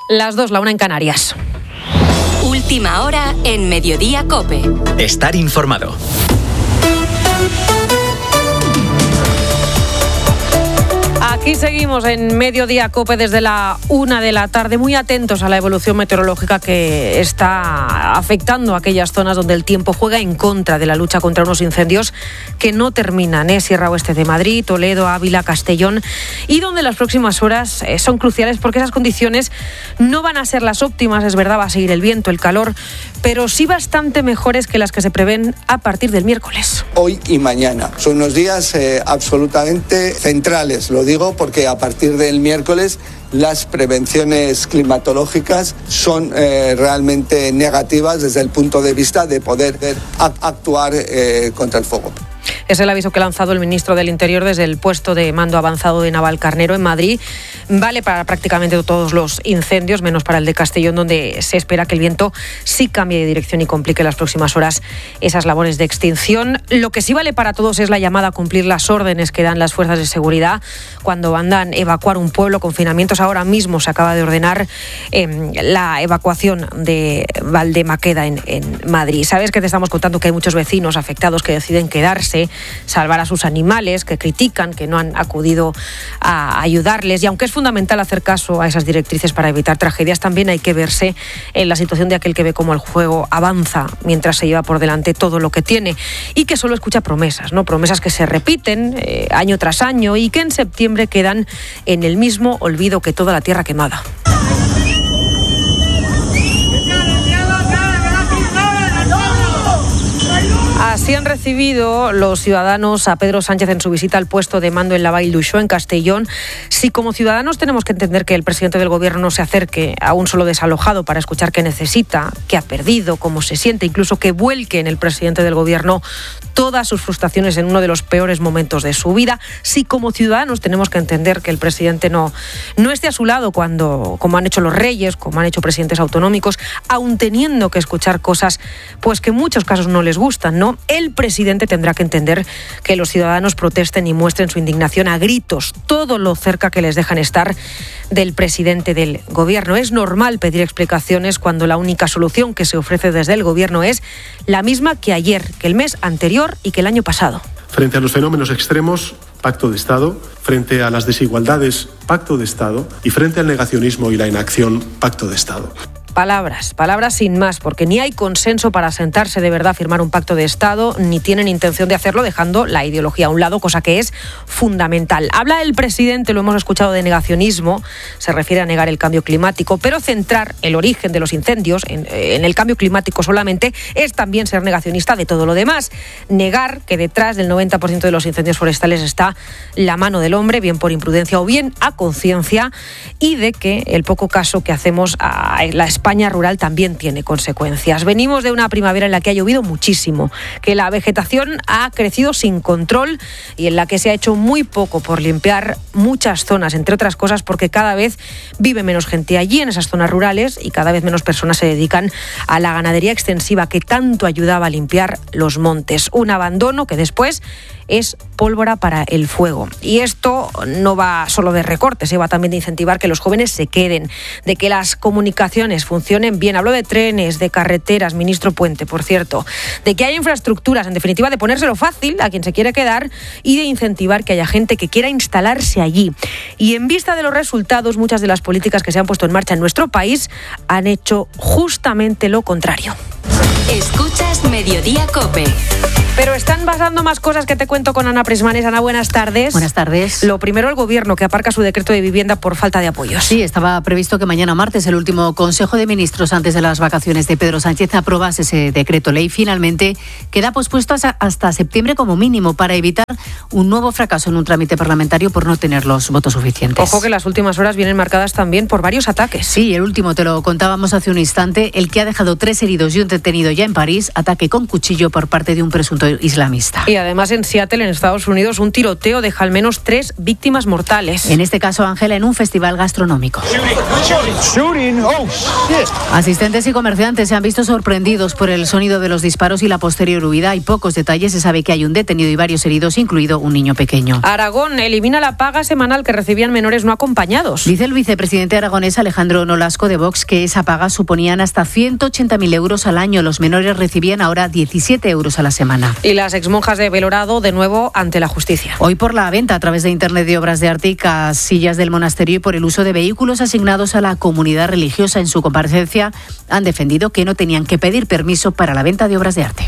Las 2, la 1 en Canarias. Última hora en Mediodía COPE. Estar informado. Aquí seguimos en Mediodía COPE desde la 1 de la tarde, muy atentos a la evolución meteorológica que está afectando a aquellas zonas donde el tiempo juega en contra de la lucha contra unos incendios que no terminan, Sierra Oeste de Madrid, Toledo, Ávila, Castellón, y donde las próximas horas son cruciales porque esas condiciones no van a ser las óptimas, es verdad, va a seguir el viento, el calor, pero sí bastante mejores que las que se prevén a partir del miércoles. Hoy y mañana son unos días absolutamente centrales, lo digo porque a partir del miércoles las prevenciones climatológicas son realmente negativas desde el punto de vista de poder actuar contra el fuego. Es el aviso que ha lanzado el ministro del Interior desde el puesto de mando avanzado de Navalcarnero en Madrid. Vale para prácticamente todos los incendios, menos para el de Castellón, donde se espera que el viento sí cambie de dirección y complique en las próximas horas esas labores de extinción. Lo que sí vale para todos es la llamada a cumplir las órdenes que dan las fuerzas de seguridad cuando mandan evacuar un pueblo, confinamientos. Ahora mismo se acaba de ordenar la evacuación de Valdemaqueda en Madrid. Sabes que te estamos contando que hay muchos vecinos afectados que deciden quedarse, salvar a sus animales, que critican que no han acudido a ayudarles, y aunque es fundamental hacer caso a esas directrices para evitar tragedias, también hay que verse en la situación de aquel que ve cómo el fuego avanza mientras se lleva por delante todo lo que tiene y que solo escucha promesas, ¿no? Promesas que se repiten año tras año y que en septiembre quedan en el mismo olvido que toda la tierra quemada. Así han recibido los ciudadanos a Pedro Sánchez en su visita al puesto de mando en la Vall d'Uixó, en Castellón. Si como ciudadanos tenemos que entender que el presidente del gobierno no se acerque a un solo desalojado para escuchar qué necesita, qué ha perdido, cómo se siente, incluso que vuelque en el presidente del gobierno todas sus frustraciones en uno de los peores momentos de su vida, si como ciudadanos tenemos que entender que el presidente no esté a su lado cuando, como han hecho los reyes, como han hecho presidentes autonómicos, aun teniendo que escuchar cosas pues que en muchos casos no les gustan, ¿no? El presidente tendrá que entender que los ciudadanos protesten y muestren su indignación a gritos, todo lo cerca que les dejan estar del presidente del gobierno. Es normal pedir explicaciones cuando la única solución que se ofrece desde el gobierno es la misma que ayer, que el mes anterior y que el año pasado. Frente a los fenómenos extremos, pacto de Estado. Frente a las desigualdades, pacto de Estado. Y frente al negacionismo y la inacción, pacto de Estado. Palabras sin más, porque ni hay consenso para sentarse de verdad a firmar un pacto de Estado, ni tienen intención de hacerlo dejando la ideología a un lado, cosa que es fundamental. Habla el presidente, lo hemos escuchado, de negacionismo, se refiere a negar el cambio climático, pero centrar el origen de los incendios en el cambio climático solamente es también ser negacionista de todo lo demás. Negar que detrás del 90% de los incendios forestales está la mano del hombre, bien por imprudencia o bien a conciencia, y de que el poco caso que hacemos a la España rural también tiene consecuencias. Venimos de una primavera en la que ha llovido muchísimo, que la vegetación ha crecido sin control y en la que se ha hecho muy poco por limpiar muchas zonas, entre otras cosas porque cada vez vive menos gente allí en esas zonas rurales y cada vez menos personas se dedican a la ganadería extensiva que tanto ayudaba a limpiar los montes. Un abandono que después es pólvora para el fuego. Y esto no va solo de recortes, va también de incentivar que los jóvenes se queden, de que las comunicaciones funcionen bien. Hablo de trenes, de carreteras, ministro Puente, por cierto, de que haya infraestructuras, en definitiva, de ponérselo fácil a quien se quiere quedar y de incentivar que haya gente que quiera instalarse allí. Y en vista de los resultados, muchas de las políticas que se han puesto en marcha en nuestro país han hecho justamente lo contrario. Escuchas Mediodía COPE. Pero están pasando más cosas que te cuento con Ana Prismanes. Ana, buenas tardes. Buenas tardes. Lo primero, el Gobierno, que aparca su decreto de vivienda por falta de apoyos. Sí, estaba previsto que mañana martes el último Consejo de Ministros antes de las vacaciones de Pedro Sánchez aprobase ese decreto ley. Finalmente queda pospuesto hasta septiembre como mínimo para evitar un nuevo fracaso en un trámite parlamentario por no tener los votos suficientes. Ojo que las últimas horas vienen marcadas también por varios ataques. Sí, el último te lo contábamos hace un instante, el que ha dejado 3 heridos y un detenido ya en París, ataque con cuchillo por parte de un presunto movimiento islamista. Y además en Seattle, en Estados Unidos, un tiroteo deja al menos 3 víctimas mortales. En este caso, Ángela, en un festival gastronómico. Asistentes y comerciantes se han visto sorprendidos por el sonido de los disparos y la posterior huida. Hay pocos detalles, se sabe que hay un detenido y varios heridos, incluido un niño pequeño. Aragón elimina la paga semanal que recibían menores no acompañados. Dice el vicepresidente aragonés Alejandro Nolasco de Vox que esa paga suponían hasta 180.000 euros al año. Los menores recibían ahora 17 euros a la semana. Y las exmonjas de Belorado de nuevo ante la justicia. Hoy por la venta a través de Internet de obras de arte y casillas del monasterio y por el uso de vehículos asignados a la comunidad religiosa. En su comparecencia han defendido que no tenían que pedir permiso para la venta de obras de arte.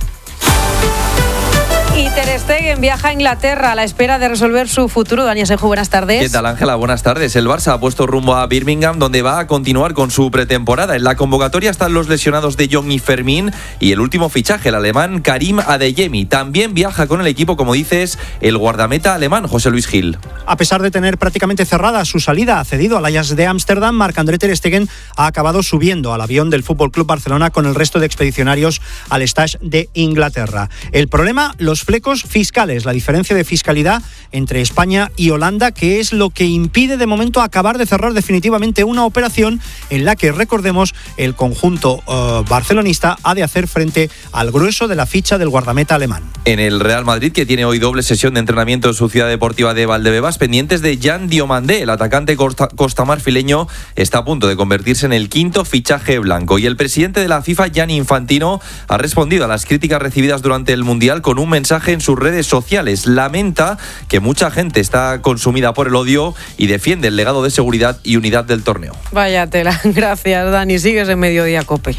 Y Ter Stegen viaja a Inglaterra a la espera de resolver su futuro. Dani Asenjo, buenas tardes. ¿Qué tal, Ángela? Buenas tardes. El Barça ha puesto rumbo a Birmingham, donde va a continuar con su pretemporada. En la convocatoria están los lesionados de Jong y Fermín y el último fichaje, el alemán Karim Adeyemi. También viaja con el equipo, como dices, el guardameta alemán José Luis Gil. A pesar de tener prácticamente cerrada su salida, cedido al Ajax de Ámsterdam, Marc-André Ter Stegen ha acabado subiendo al avión del FC Barcelona con el resto de expedicionarios al Stage de Inglaterra. El problema, los flecos fiscales, la diferencia de fiscalidad entre España y Holanda, que es lo que impide de momento acabar de cerrar definitivamente una operación en la que, recordemos, el conjunto barcelonista ha de hacer frente al grueso de la ficha del guardameta alemán. En el Real Madrid, que tiene hoy doble sesión de entrenamiento en su ciudad deportiva de Valdebebas, pendientes de Jan Diomandé, el atacante costamarfileño está a punto de convertirse en el quinto fichaje blanco. Y el presidente de la FIFA, Gianni Infantino, ha respondido a las críticas recibidas durante el Mundial con un mensaje en sus redes sociales. Lamenta que mucha gente está consumida por el odio y defiende el legado de seguridad y unidad del torneo. Vaya tela. Gracias, Dani. Sigues en Mediodía Cope.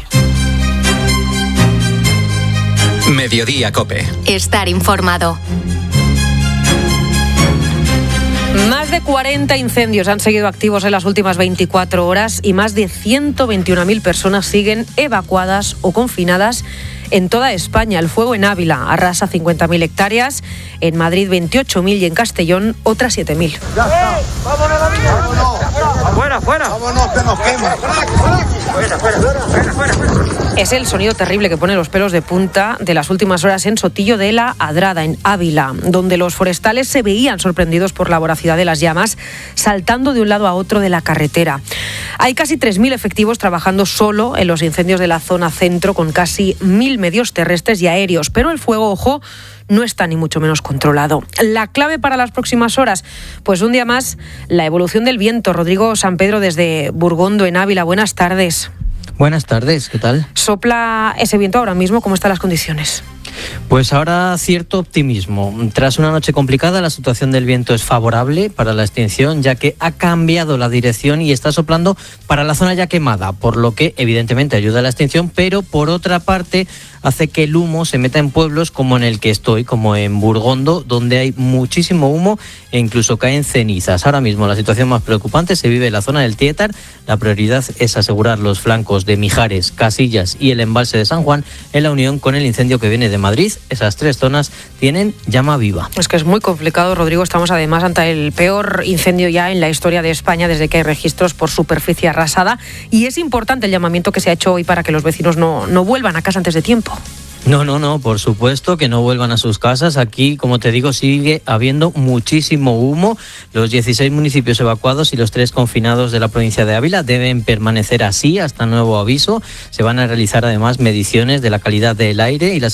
Mediodía Cope. Estar informado. Más de 40 incendios han seguido activos en las últimas 24 horas y más de 121.000 personas siguen evacuadas o confinadas en toda España. El fuego en Ávila arrasa 50.000 hectáreas, en Madrid 28.000 y en Castellón otras 7.000. ¡Vámonos a la villa! ¡Fuera, fuera! ¡Vámonos, que nos quema! Es el sonido terrible que pone los pelos de punta de las últimas horas en Sotillo de la Adrada, en Ávila, donde los forestales se veían sorprendidos por la voracidad de las llamas, saltando de un lado a otro de la carretera. Hay casi 3.000 efectivos trabajando solo en los incendios de la zona centro, con casi 1.000 medios terrestres y aéreos, pero el fuego, ojo, no está ni mucho menos controlado. La clave para las próximas horas, pues un día más, la evolución del viento. Rodrigo Sampedro desde Burgondo, en Ávila. Buenas tardes. Buenas tardes, ¿qué tal? ¿Sopla ese viento ahora mismo? ¿Cómo están las condiciones? Pues ahora cierto optimismo. Tras una noche complicada, la situación del viento es favorable para la extinción, ya que ha cambiado la dirección y está soplando para la zona ya quemada, por lo que evidentemente ayuda a la extinción, pero por otra parte hace que el humo se meta en pueblos como en el que estoy, como en Burgondo, donde hay muchísimo humo e incluso caen cenizas. Ahora mismo la situación más preocupante se vive en la zona del Tietar. La prioridad es asegurar los flancos de Mijares, Casillas y el embalse de San Juan en la unión con el incendio que viene de Madrid. Esas tres zonas tienen llama viva. Es que es muy complicado, Rodrigo. Estamos además ante el peor incendio ya en la historia de España desde que hay registros por superficie arrasada, y es importante el llamamiento que se ha hecho hoy para que los vecinos no vuelvan a casa antes de tiempo. No, por supuesto que no vuelvan a sus casas. Aquí, como te digo, sigue habiendo muchísimo humo. Los 16 municipios evacuados y los 3 confinados de la provincia de Ávila deben permanecer así hasta nuevo aviso. Se van a realizar además mediciones de la calidad del aire y las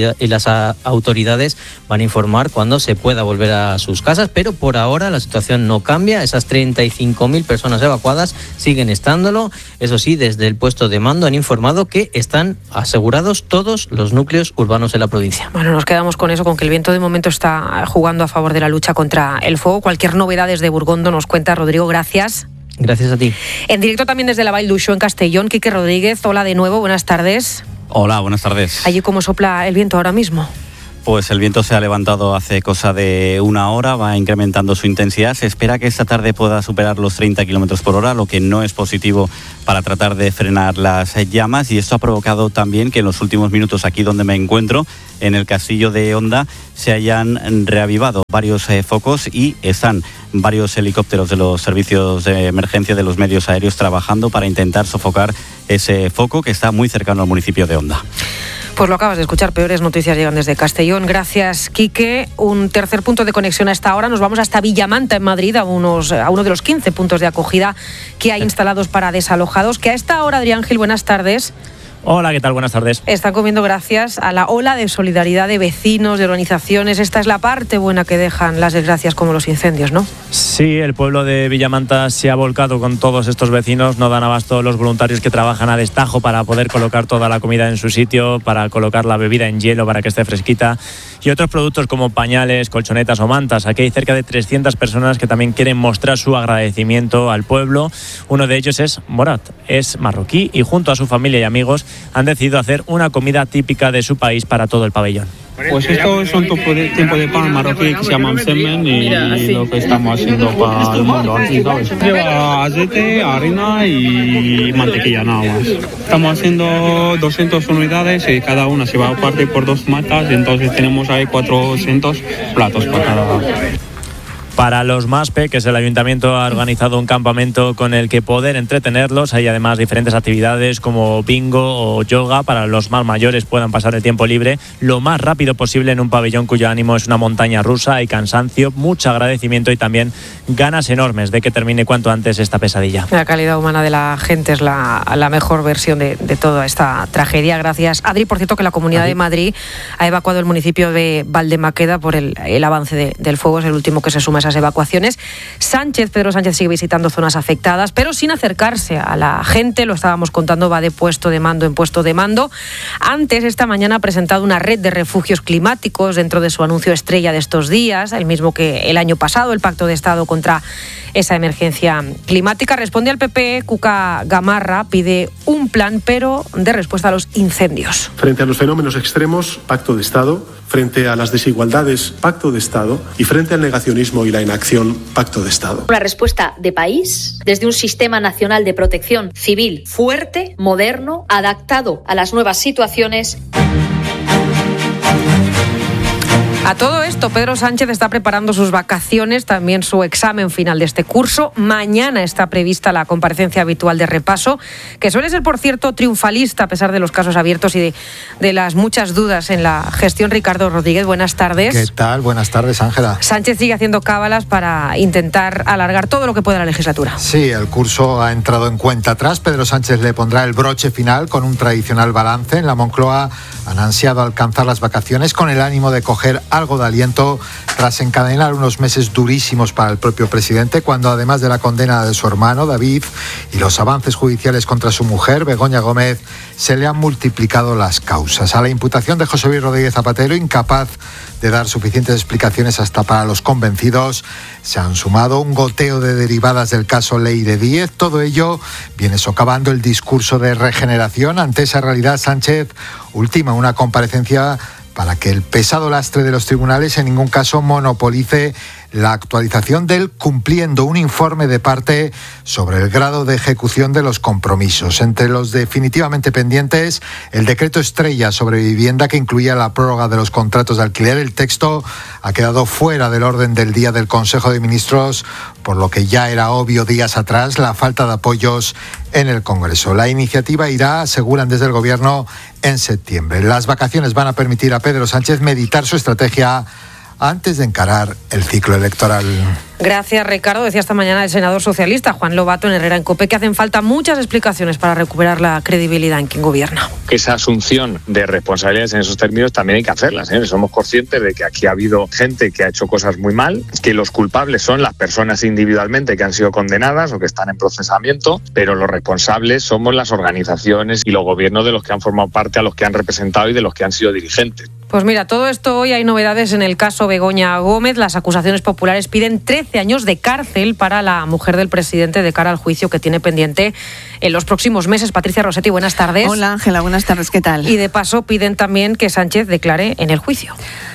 autoridades van a informar cuando se pueda volver a sus casas, pero por ahora la situación no cambia. Esas 35.000 personas evacuadas siguen estándolo. Eso sí, desde el puesto de mando han informado que están asegurados todos los núcleos urbanos en la provincia. Bueno, nos quedamos con eso, con que el viento de momento está jugando a favor de la lucha contra el fuego. Cualquier novedad desde Burgondo nos cuenta Rodrigo, gracias. Gracias a ti. En directo también desde la Vall d'Uixó, en Castellón, Quique Rodríguez, hola de nuevo, buenas tardes. Hola, buenas tardes. ¿Allí cómo sopla el viento ahora mismo? Pues el viento se ha levantado hace cosa de una hora, va incrementando su intensidad. Se espera que esta tarde pueda superar los 30 kilómetros por hora, lo que no es positivo para tratar de frenar las llamas. Y esto ha provocado también que en los últimos minutos, aquí donde me encuentro, en el castillo de Honda, se hayan reavivado varios focos y están varios helicópteros de los servicios de emergencia de los medios aéreos trabajando para intentar sofocar ese foco que está muy cercano al municipio de Honda. Pues lo acabas de escuchar, peores noticias llegan desde Castellón. Gracias, Quique. Un tercer punto de conexión a esta hora. Nos vamos hasta Villamanta, en Madrid, a uno de los 15 puntos de acogida que hay instalados para desalojados. Que a esta hora, Adrián Gil, buenas tardes. Hola, ¿qué tal? Buenas tardes. Están comiendo gracias a la ola de solidaridad de vecinos, de organizaciones. Esta es la parte buena que dejan las desgracias como los incendios, ¿no? Sí, el pueblo de Villamanta se ha volcado con todos estos vecinos. No dan abasto los voluntarios que trabajan a destajo para poder colocar toda la comida en su sitio, para colocar la bebida en hielo para que esté fresquita, y otros productos como pañales, colchonetas o mantas. Aquí hay cerca de 300 personas que también quieren mostrar su agradecimiento al pueblo. Uno de ellos es Morat, es marroquí y junto a su familia y amigos han decidido hacer una comida típica de su país para todo el pabellón. Pues esto es un tipo de pan marroquí que se llama semen y lo que estamos haciendo para el mundo aquí, ¿sabes? Lleva aceite, harina y mantequilla nada más. Estamos haciendo 200 unidades y cada una se va a partir por 2 matas, y entonces tenemos ahí 400 platos para cada. Para los más peques, el ayuntamiento ha organizado un campamento con el que poder entretenerlos. Hay además diferentes actividades como bingo o yoga para los más mayores puedan pasar el tiempo libre lo más rápido posible en un pabellón cuyo ánimo es una montaña rusa. Hay cansancio, mucho agradecimiento y también ganas enormes de que termine cuanto antes esta pesadilla. La calidad humana de la gente es la mejor versión de toda esta tragedia. Gracias, Adri. Por cierto, que la Comunidad de Madrid ha evacuado el municipio de Valdemaqueda por el avance del fuego. Es el último que se suma a esas evacuaciones. Pedro Sánchez sigue visitando zonas afectadas, pero sin acercarse a la gente. Lo estábamos contando, va de puesto de mando en puesto de mando. Antes, esta mañana, ha presentado una red de refugios climáticos dentro de su anuncio estrella de estos días, el mismo que el año pasado, el Pacto de Estado contra esa emergencia climática. Responde al PP, Cuca Gamarra pide un plan, pero de respuesta a los incendios. Frente a los fenómenos extremos, Pacto de Estado. Frente a las desigualdades, Pacto de Estado. Y frente al negacionismo y la inacción, Pacto de Estado. Una respuesta de país, desde un sistema nacional de protección civil fuerte, moderno, adaptado a las nuevas situaciones. A todo esto, Pedro Sánchez está preparando sus vacaciones, también su examen final de este curso. Mañana está prevista la comparecencia habitual de repaso, que suele ser, por cierto, triunfalista a pesar de los casos abiertos y de las muchas dudas en la gestión. Ricardo Rodríguez, buenas tardes. ¿Qué tal? Buenas tardes, Ángela. Sánchez sigue haciendo cábalas para intentar alargar todo lo que pueda la legislatura. Sí, el curso ha entrado en cuenta atrás. Pedro Sánchez le pondrá el broche final con un tradicional balance. En la Moncloa han ansiado alcanzar las vacaciones con el ánimo de coger algo de aliento tras encadenar unos meses durísimos para el propio presidente, cuando además de la condena de su hermano David y los avances judiciales contra su mujer Begoña Gómez, se le han multiplicado las causas. A la imputación de José Luis Rodríguez Zapatero, incapaz de dar suficientes explicaciones hasta para los convencidos, se han sumado un goteo de derivadas del caso Leire Díez. Todo ello viene socavando el discurso de regeneración. Ante esa realidad, Sánchez ultima una comparecencia para que el pesado lastre de los tribunales en ningún caso monopolice la actualización del cumpliendo un informe de parte sobre el grado de ejecución de los compromisos. Entre los definitivamente pendientes, el decreto estrella sobre vivienda que incluía la prórroga de los contratos de alquiler. El texto ha quedado fuera del orden del día del Consejo de Ministros, por lo que ya era obvio días atrás la falta de apoyos en el Congreso. La iniciativa irá, aseguran desde el Gobierno, en septiembre. Las vacaciones van a permitir a Pedro Sánchez meditar su estrategia antes de encarar el ciclo electoral. Gracias, Ricardo. Decía esta mañana el senador socialista Juan Lobato en Herrera en COPE que hacen falta muchas explicaciones para recuperar la credibilidad en quien gobierna. Esa asunción de responsabilidades en esos términos también hay que hacerlas, ¿eh? Somos conscientes de que aquí ha habido gente que ha hecho cosas muy mal, que los culpables son las personas individualmente que han sido condenadas o que están en procesamiento, pero los responsables somos las organizaciones y los gobiernos de los que han formado parte, a los que han representado y de los que han sido dirigentes. Pues mira, todo esto hoy hay novedades en el caso Begoña Gómez. Las acusaciones populares piden 13 años de cárcel para la mujer del presidente de cara al juicio que tiene pendiente en los próximos meses. Patricia Rossetti, buenas tardes. Hola, Ángela, buenas tardes, ¿qué tal? Y de paso piden también que Sánchez declare en el juicio.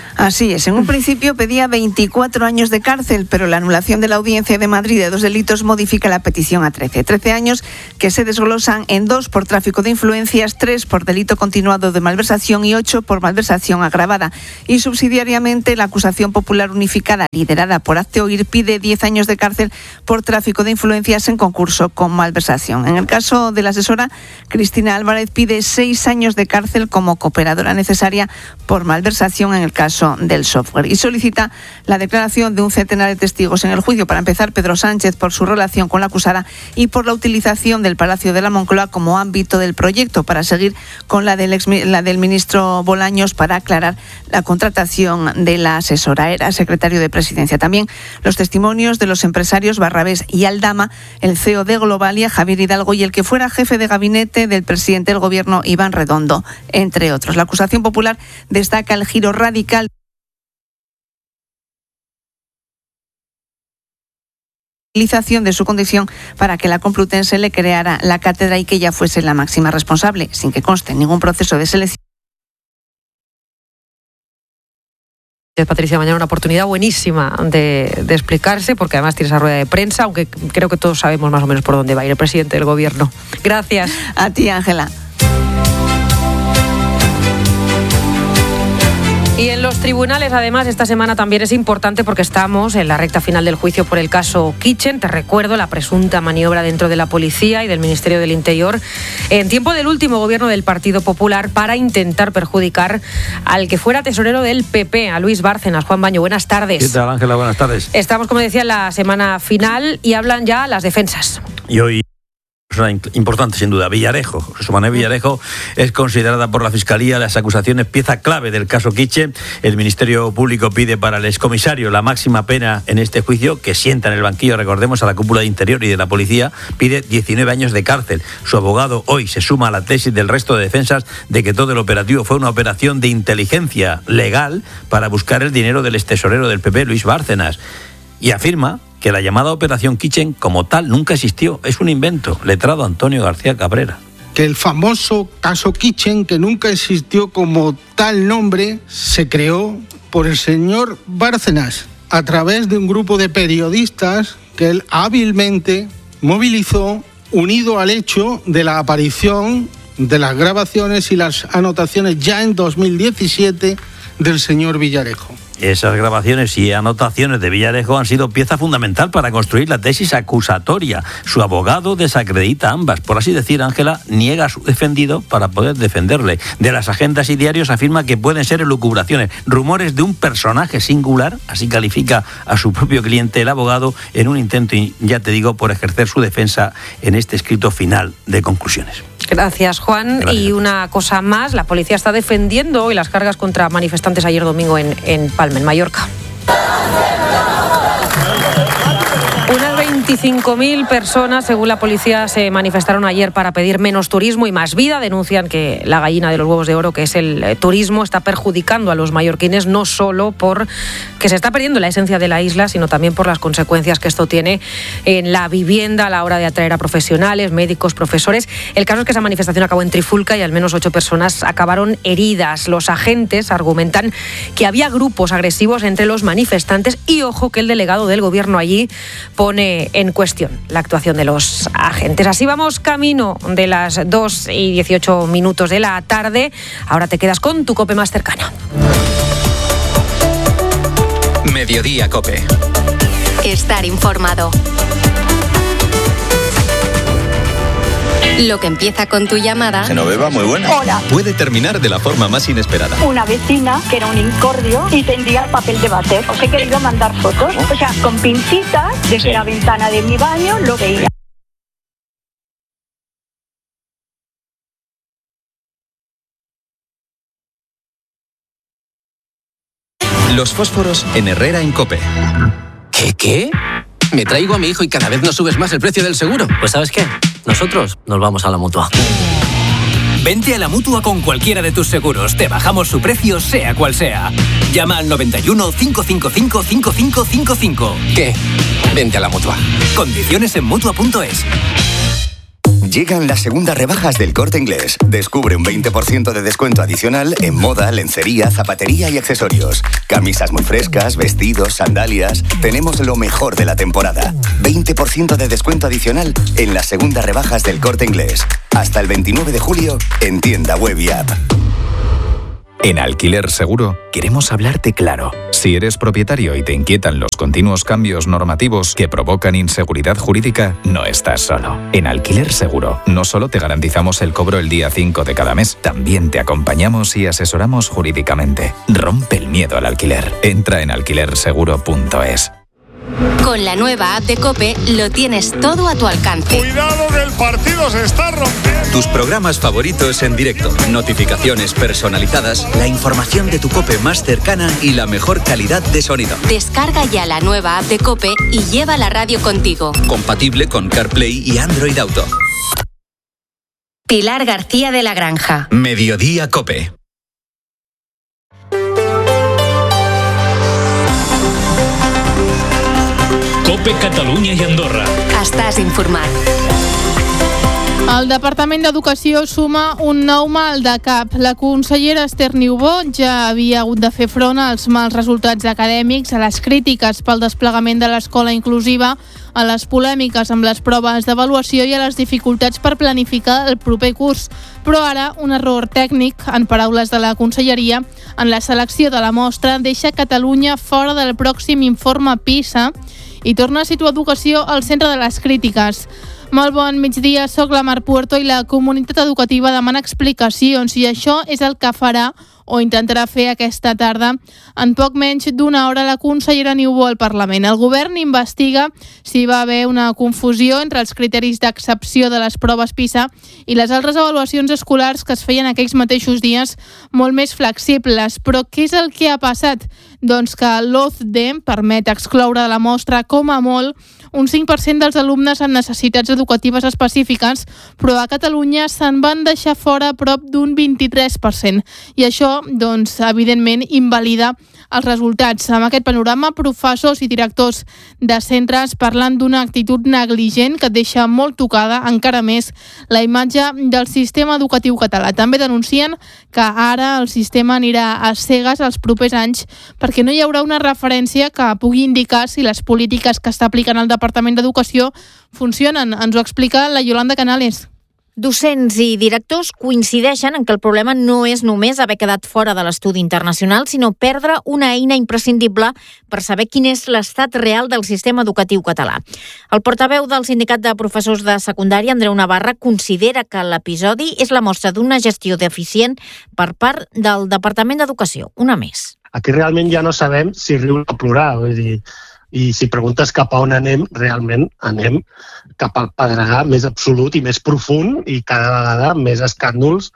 Así es, en un principio pedía 24 años de cárcel, pero la anulación de la Audiencia de Madrid de 2 delitos modifica la petición a 13. 13 años que se desglosan en 2 por tráfico de influencias, 3 por delito continuado de malversación y 8 por malversación agravada. Y subsidiariamente la acusación popular unificada, liderada por Hazte Oír, pide 10 años de cárcel por tráfico de influencias en concurso con malversación. En el caso de la asesora, Cristina Álvarez pide 6 años de cárcel como cooperadora necesaria por malversación en el caso del software, y solicita la declaración de un centenar de testigos en el juicio. Para empezar, Pedro Sánchez, por su relación con la acusada y por la utilización del Palacio de la Moncloa como ámbito del proyecto, para seguir con la del ministro Bolaños para aclarar la contratación de la asesora. Era secretario de Presidencia. También los testimonios de los empresarios Barrabés y Aldama, el CEO de Globalia, Javier Hidalgo, y el que fuera jefe de gabinete del presidente del Gobierno, Iván Redondo, entre otros. La acusación popular destaca el giro radical de su condición para que la Complutense le creara la cátedra y que ella fuese la máxima responsable, sin que conste ningún proceso de selección. Patricia, mañana una oportunidad buenísima de explicarse, porque además tiene esa rueda de prensa, aunque creo que todos sabemos más o menos por dónde va a ir el presidente del Gobierno. Gracias. A ti, Ángela. Y en los tribunales, además, esta semana también es importante porque estamos en la recta final del juicio por el caso Kitchen. Te recuerdo la presunta maniobra dentro de la policía y del Ministerio del Interior en tiempo del último gobierno del Partido Popular para intentar perjudicar al que fuera tesorero del PP, a Luis Bárcenas. Juan Baño, buenas tardes. ¿Qué tal, Ángela? Buenas tardes. Estamos, como decía, en la semana final y hablan ya las defensas. Y hoy importante, sin duda. Villarejo, Jesús Manuel Villarejo, es considerada por la Fiscalía las acusaciones pieza clave del caso Kitchen. El Ministerio Público pide para el excomisario la máxima pena en este juicio, que sienta en el banquillo, recordemos, a la cúpula de Interior y de la Policía. Pide 19 años de cárcel. Su abogado hoy se suma a la tesis del resto de defensas de que todo el operativo fue una operación de inteligencia legal para buscar el dinero del extesorero del PP, Luis Bárcenas, y afirma que la llamada Operación Kitchen como tal nunca existió, es un invento. Letrado Antonio García Cabrera. Que el famoso caso Kitchen, que nunca existió como tal nombre, se creó por el señor Bárcenas a través de un grupo de periodistas que él hábilmente movilizó, unido al hecho de la aparición de las grabaciones y las anotaciones ya en 2017 del señor Villarejo. Esas grabaciones y anotaciones de Villarejo han sido pieza fundamental para construir la tesis acusatoria. Su abogado desacredita ambas. Por así decir, Ángela niega a su defendido para poder defenderle. De las agendas y diarios afirma que pueden ser elucubraciones, rumores de un personaje singular, así califica a su propio cliente el abogado, en un intento, ya te digo, por ejercer su defensa en este escrito final de conclusiones. Gracias, Juan. Gracias. Y una cosa más, la policía está defendiendo hoy las cargas contra manifestantes ayer domingo en Palma, en Mallorca. Unas 25.000 personas, según la policía, se manifestaron ayer para pedir menos turismo y más vida. Denuncian que la gallina de los huevos de oro, que es el turismo, está perjudicando a los mallorquines, no solo por que se está perdiendo la esencia de la isla, sino también por las consecuencias que esto tiene en la vivienda a la hora de atraer a profesionales, médicos, profesores. El caso es que esa manifestación acabó en Trifulca y al menos 8 personas acabaron heridas. Los agentes argumentan que había grupos agresivos entre los manifestantes y, ojo, que el delegado del gobierno allí pone en cuestión la actuación de los agentes. Así vamos camino de las 2:18 de la tarde. Ahora te quedas con tu COPE más cercana. Mediodía COPE. Estar informado. Lo que empieza con tu llamada... Genoveva, muy buena. Hola. Puede terminar de la forma más inesperada. Una vecina que era un incordio y tendría papel de váter. Os he querido mandar fotos. O sea, con pincitas, desde la ventana de mi baño lo veía. Los fósforos en Herrera en COPE. ¿Qué? Me traigo a mi hijo y cada vez nos subes más el precio del seguro. Pues ¿sabes qué? Nosotros nos vamos a la Mutua. Vente a la Mutua con cualquiera de tus seguros. Te bajamos su precio, sea cual sea. Llama al 91 555 5555. ¿Qué? Vente a la Mutua. Condiciones en Mutua.es. Llegan las segundas rebajas del Corte Inglés. Descubre un 20% de descuento adicional en moda, lencería, zapatería y accesorios. Camisas muy frescas, vestidos, sandalias. Tenemos lo mejor de la temporada. 20% de descuento adicional en las segundas rebajas del Corte Inglés. Hasta el 29 de julio en tienda web y app. En Alquiler Seguro queremos hablarte claro. Si eres propietario y te inquietan los continuos cambios normativos que provocan inseguridad jurídica, no estás solo. En Alquiler Seguro no solo te garantizamos el cobro el día 5 de cada mes, también te acompañamos y asesoramos jurídicamente. Rompe el miedo al alquiler. Entra en alquilerseguro.es. Con la nueva app de COPE lo tienes todo a tu alcance. ¡Cuidado que el partido se está rompiendo! Tus programas favoritos en directo, notificaciones personalizadas, la información de tu COPE más cercana y la mejor calidad de sonido. Descarga ya la nueva app de COPE y lleva la radio contigo. Compatible con CarPlay y Android Auto. Pilar García de la Granja. Mediodía COPE. COPE Catalunya i Andorra. Estàs informat. El Departament d'Educació suma un nou mal de cap. La consellera Esther Niubó ja havia hagut de fer front als mals resultats acadèmics, a les crítiques pel desplegament de l'escola inclusiva, a les polèmiques amb les proves d'avaluació i a les dificultats per planificar el proper curs. Però ara, un error tècnic, en paraules de la conselleria, en la selecció de la mostra deixa Catalunya fora del pròxim informe PISA i torna a situar educació al centre de les crítiques. Molt bon migdia, soc la Mar Puerto i la comunitat educativa demana explicacions i això és el que farà o intentarà fer aquesta tarda. En poc menys d'una hora la consellera Niubó al Parlament. El govern investiga si va haver una confusió entre els criteris d'excepció de les proves PISA i les altres avaluacions escolars que es feien aquells mateixos dies molt més flexibles. Però què és el que ha passat? Doncs que l'OCDE permet excloure de la mostra com a molt un 5% dels alumnes amb necessitats educatives específiques, però a Catalunya se'n van deixar fora prop d'un 23%. I això, doncs, evidentment, invalida els resultats. Amb aquest panorama, professors i directors de centres parlant d'una actitud negligent que deixa molt tocada, encara més, la imatge del sistema educatiu català. També denuncien que ara el sistema anirà a cegues els propers anys perquè no hi haurà una referència que pugui indicar si les polítiques que està aplicant el Departament d'Educació funcionen. Ens ho explica la Yolanda Canales. Docents i directors coincideixen en que el problema no és només haver quedat fora de l'estudi internacional, sinó perdre una eina imprescindible per saber quin és l'estat real del sistema educatiu català. El portaveu del Sindicat de Professors de Secundària, Andreu Navarra, considera que l'episodi és la mostra d'una gestió deficient per part del Departament d'Educació. Una més. Aquí realment ja no sabem si riure o plorar, vull dir, i si preguntes cap a on anem, realment anem cap al pedregar més absolut i més profund i cada vegada més escàndols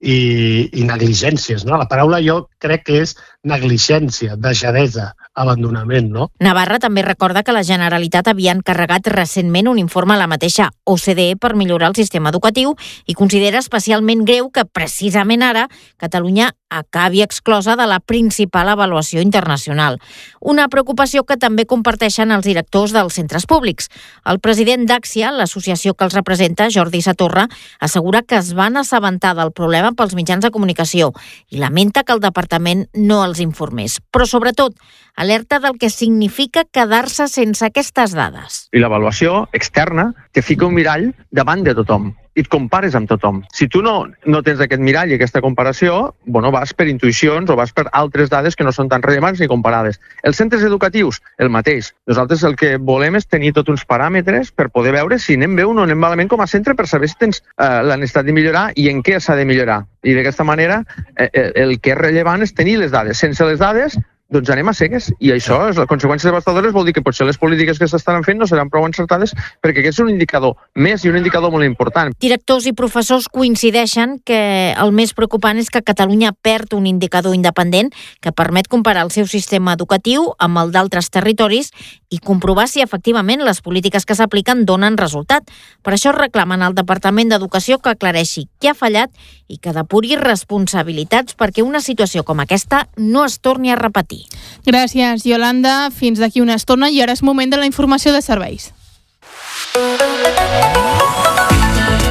i negligències, no? La paraula jo crec que és negligència, deixadesa, abandonament, no? Navarra també recorda que la Generalitat havia encarregat recentment un informe a la mateixa OCDE per millorar el sistema educatiu i considera especialment greu que precisament ara Catalunya acabi exclosa de la principal avaluació internacional. Una preocupació que també comparteixen els directors dels centres públics. El president d'Àxia, l'associació que els representa, Jordi Satorra, assegura que es van assabentar del problema pels mitjans de comunicació i lamenta que el departament no els informés. Però, sobretot, alerta del que significa quedar-se sense aquestes dades. I l'avaluació externa te fica un mirall davant de tothom i et compares amb tothom. Si tu no tens aquest mirall i aquesta comparació, vas per intuïcions o vas per altres dades que no són tan rellevants ni comparades. Els centres educatius, el mateix. Nosaltres el que volem és tenir tots uns paràmetres per poder veure si anem bé o no anem malament com a centre per saber si tens la necessitat de millorar i en què s'ha de millorar. I d'aquesta manera el que és rellevant és tenir les dades. Sense les dades, doncs anem a cegues. I això, les conseqüències devastadores, vol dir que potser les polítiques que s'estan fent no seran prou encertades perquè aquest és un indicador més i un indicador molt important. Directors i professors coincideixen que el més preocupant és que Catalunya perd un indicador independent que permet comparar el seu sistema educatiu amb el d'altres territoris i comprovar si efectivament les polítiques que s'apliquen donen resultat. Per això reclamen al Departament d'Educació que aclareixi què ha fallat i que depuri responsabilitats perquè una situació com aquesta no es torni a repetir. Gràcies, Yolanda. Fins d'aquí una estona i ara és moment de la informació de serveis.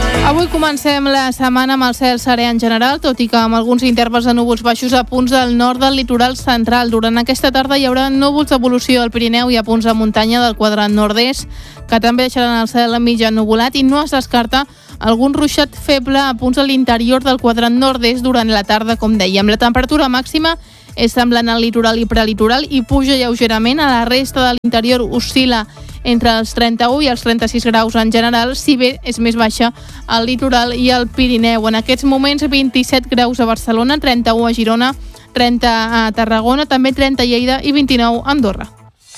comencem la setmana amb el cel serè en general, tot i que amb alguns intervals de núvols baixos a punts del nord del litoral central. Durant aquesta tarda hi haurà núvols d'evolució al Pirineu i a punts de muntanya del quadrant nord-est, que també deixaran el cel mig ennuvolat, i no es descarta algun ruixat feble a punts de l'interior del quadrant nord-est durant la tarda, com dèiem. La temperatura màxima és semblant al litoral i prelitoral i puja lleugerament. A la resta de l'interior oscil·la entre els 31 i els 36 graus en general, si bé és més baixa al litoral i al Pirineu. En aquests moments 27 graus a Barcelona, 31 a Girona, 30 a Tarragona, també 30 a Lleida i 29 a Andorra.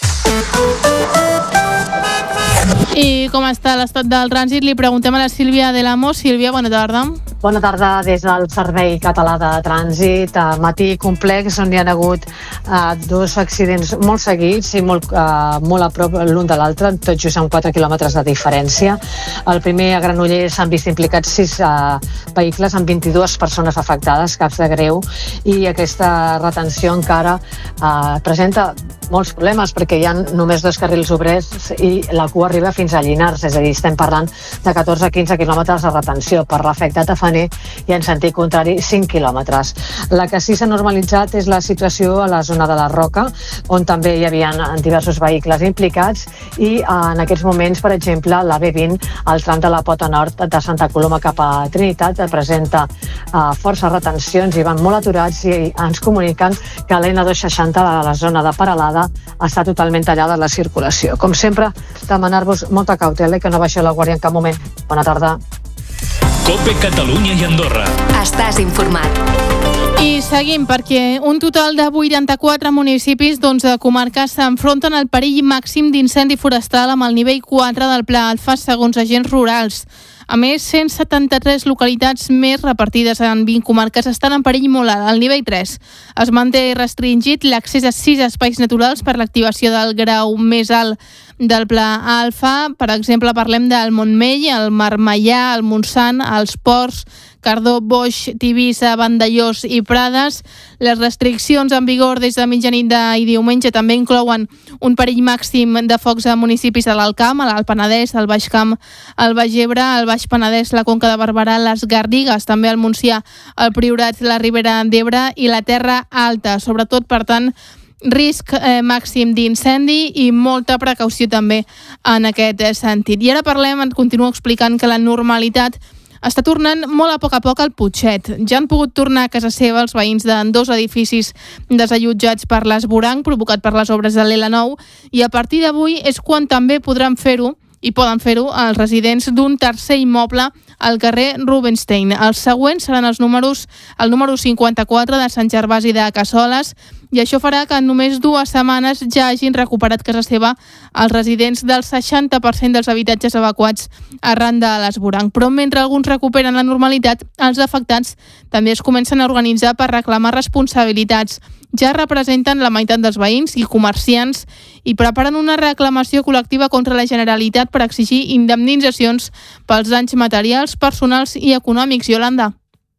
I com està l'estat del trànsit? Li preguntem a la Sílvia de l'Amo. Sílvia, bona tarda. Bona tarda des del Servei Català de Trànsit. Matí complex on hi ha hagut dos accidents molt seguits i molt a prop l'un de l'altre, tot just amb 4 quilòmetres de diferència. El primer, a Granollers, s'han vist implicats 6 vehicles amb 22 persones afectades, caps de greu, i aquesta retenció encara presenta molts problemes perquè hi ha només 2 carrils obrers i la cua arriba fins a Llinars, és a dir, estem parlant de 14-15 quilòmetres de retenció. Per l'afectat a Faner i en sentit contrari 5 quilòmetres. La que sí s'ha normalitzat és la situació a la zona de la Roca, on també hi havia diversos vehicles implicats, i en aquests moments, per exemple, la B20, al tram de la Pota Nord de Santa Coloma cap a Trinitat, presenta força retencions i van molt aturats, i ens comuniquen que l'N260 de la zona de Peralada està totalment tallada la circulació. Com sempre, demanar-vos molta cautela i que no baixeu la guàrdia en cap moment. Bona tarda. COPE Catalunya i Andorra. Estàs informat. I seguim, perquè un total de 84 municipis d'11 comarques s'enfronten al perill màxim d'incendi forestal amb el nivell 4 del Pla Alfa, segons agents rurals. A més, 173 localitats més repartides en 20 comarques estan en perill molt alt. Al nivell 3 es manté restringit l'accés a 6 espais naturals per l'activació del grau més alt del Pla Alfa. Per exemple, parlem del Montmell, el Marmellà, el Montsant, els Ports, Cardó, Boix, Tivissa, Vandellós i Prades. Les restriccions en vigor des de mitjanit i diumenge també inclouen un perill màxim de focs a municipis de l'Alt Camp, l'Alt Penedès, el Baix Camp, el Baix Ebre, el Baix Penedès, la Conca de Barberà, les Garrigues, també el Montsià, el Priorat, la Ribera d'Ebre i la Terra Alta. Sobretot, per tant, risc màxim d'incendi i molta precaució també en aquest sentit. I ara continuo explicant que la normalitat està tornant molt a poc al Putxet. Ja han pogut tornar a casa seva els veïns de 2 edificis desallotjats per l'esvoranc provocat per les obres de l'L9, i a partir d'avui és quan també podran fer-ho els residents d'un tercer immoble al carrer Rubinstein. Els següents seran el número 54 de Sant Gervasi de Cassoles, i això farà que en només 2 setmanes ja hagin recuperat casa seva els residents del 60% dels habitatges evacuats arran de l'esvoranc. Però mentre alguns recuperen la normalitat, els afectats també es comencen a organitzar per reclamar responsabilitats. Ja representen la meitat dels veïns i comerciants i preparen una reclamació col·lectiva contra la Generalitat per exigir indemnitzacions pels danys materials, personals i econòmics. Iolanda.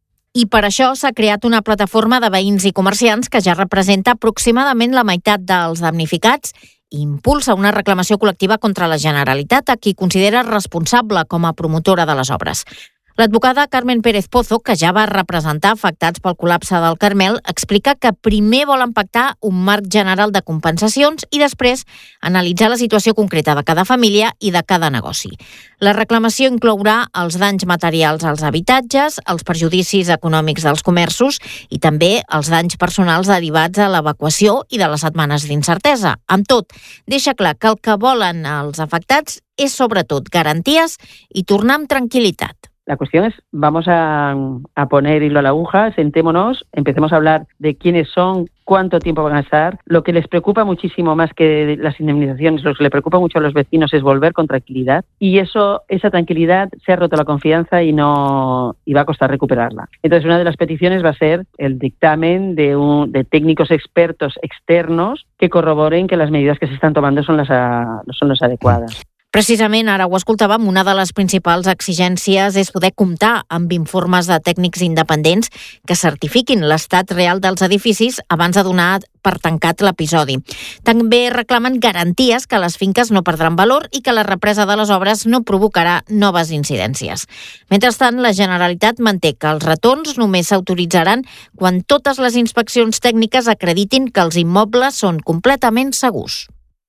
I per això s'ha creat una plataforma de veïns i comerciants que ja representa aproximadament la meitat dels damnificats i impulsa una reclamació col·lectiva contra la Generalitat, a qui considera responsable com a promotora de les obres. L'advocada Carmen Pérez Pozo, que ja va representar afectats pel col·lapse del Carmel, explica que primer volen pactar un marc general de compensacions i després analitzar la situació concreta de cada família i de cada negoci. La reclamació inclourà els danys materials als habitatges, els perjudicis econòmics dels comerços i també els danys personals derivats de l'evacuació i de les setmanes d'incertesa. Amb tot, deixa clar que el que volen els afectats és sobretot garanties i tornar amb tranquil·litat. La cuestión es, vamos a poner hilo a la aguja, sentémonos, empecemos a hablar de quiénes son, cuánto tiempo van a estar. Lo que les preocupa muchísimo más que las indemnizaciones, lo que le preocupa mucho a los vecinos es volver con tranquilidad. Y esa tranquilidad se ha roto la confianza y va a costar recuperarla. Entonces, una de las peticiones va a ser el dictamen de técnicos expertos externos que corroboren que las medidas que se están tomando son las adecuadas. Precisament, ara ho escoltàvem, una de les principals exigències és poder comptar amb informes de tècnics independents que certifiquin l'estat real dels edificis abans de donar per tancat l'episodi. També reclamen garanties que les finques no perdran valor i que la represa de les obres no provocarà noves incidències. Mentrestant, la Generalitat manté que els retorns només s'autoritzaran quan totes les inspeccions tècniques acreditin que els immobles són completament segurs.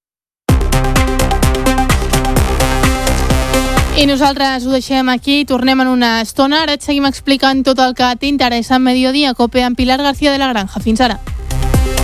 I nosaltres ho deixem aquí, tornem en una estona. Ara et seguim explicant tot el que t'interessa en Mediodía Cope amb Pilar García de la Granja. Fins ara.